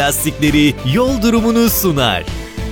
Lastikleri yol durumunu sunar.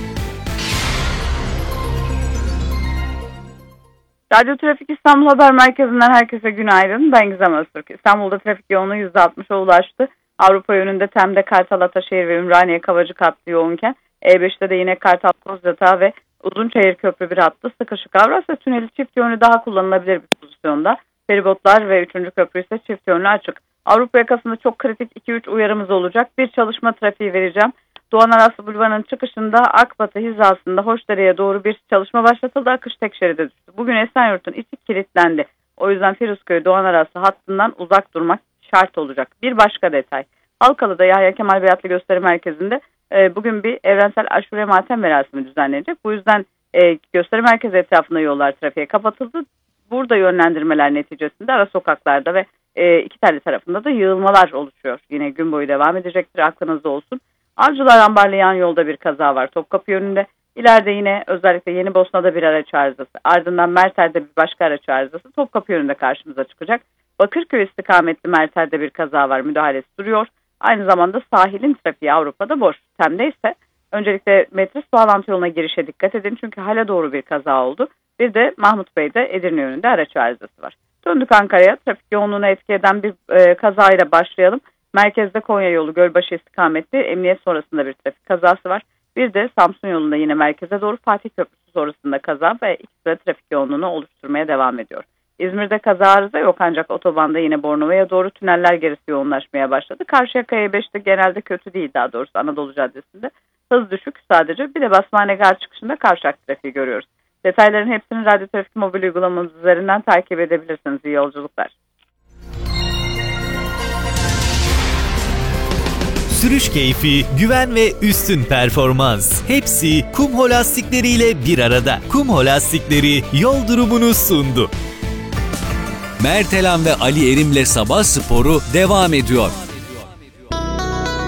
Radyo Trafik İstanbul Haber Merkezi'nden herkese günaydın. Ben Gizem Öztürk. İstanbul'da trafik yoğunluğu %60'a ulaştı. Avrupa yönünde Tem'de Kartal Ataşehir ve Ümraniye Kavacık hattı yoğunken E5'te de yine Kartal Kozyatağı ve Uzunçayır Köprü bir hattı sıkışık. Avrasya Tüneli çift yönlü daha kullanılabilir bir pozisyonda. Feribotlar ve 3. köprü ise çift yönlü açık. Avrupa yakasında çok kritik 2-3 uyarımız olacak. Bir çalışma trafiği vereceğim. Doğan Araslı Bulvarı'nın çıkışında Akbatı hizasında Hoşdere'ye doğru bir çalışma başlatıldı. Akış tek şeride düştü. Bugün Esenyurt'un içi kilitlendi. O yüzden Firuzköy Doğan Araslı hattından uzak durmak şart olacak. Bir başka detay. Halkalı'da Yahya Kemal Beyatlı Gösteri Merkezi'nde bugün bir evrensel aşure matem merasimi düzenlenecek. Bu yüzden gösteri merkezi etrafında yollar trafiğe kapatıldı. Burada yönlendirmeler neticesinde ara sokaklarda ve iki telli tarafında da yığılmalar oluşuyor. Yine gün boyu devam edecektir. Aklınızda olsun. Avcılar Ambarlı yan yolda bir kaza var. Topkapı yönünde. İleride yine özellikle Yenibosna'da bir araç arızası. Ardından Merter'de bir başka araç arızası. Topkapı yönünde karşımıza çıkacak. Bakırköy istikametli Merter'de bir kaza var. Müdahalesi duruyor. Aynı zamanda sahilin trafiği Avrupa'da boş. Tem'de ise öncelikle Metris bağlantı yoluna girişe dikkat edin. Çünkü hala doğru bir kaza oldu. Bir de Mahmut Bey'de Edirne yönünde araç arızası var. Döndük Ankara'ya. Trafik yoğunluğuna etki eden bir kazayla başlayalım. Merkezde Konya yolu Gölbaşı istikametli emniyet sonrasında bir trafik kazası var. Bir de Samsun yolunda yine merkeze doğru Fatih Köprüsü sonrasında kaza ve ikisi de trafik yoğunluğunu oluşturmaya devam ediyor. İzmir'de kaza arıza yok ancak otobanda yine Bornova'ya doğru tüneller gerisi yoğunlaşmaya başladı. Karşıyaka E5'te genelde kötü değil, daha doğrusu Anadolu Caddesi'nde hız düşük sadece. Bir de Basmane Gar çıkışında kavşak trafiği görüyoruz. Detayların hepsini Radyo Trafik mobil uygulamamız üzerinden takip edebilirsiniz. İyi yolculuklar. Sürüş keyfi, güven ve üstün performans. Hepsi Kumho lastikleriyle bir arada. Kumho lastikleri yol durumunu sundu. Mertelan ve Ali Erim'le Sabah Sporu devam ediyor.